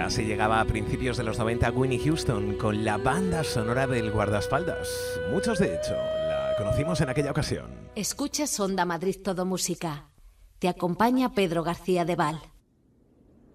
Así llegaba a principios de los 90 Whitney Houston con la banda sonora del guardaespaldas. Muchos, de hecho, la conocimos en aquella ocasión. Escuchas Onda Madrid Todo Música. Te acompaña Pedro García de Val.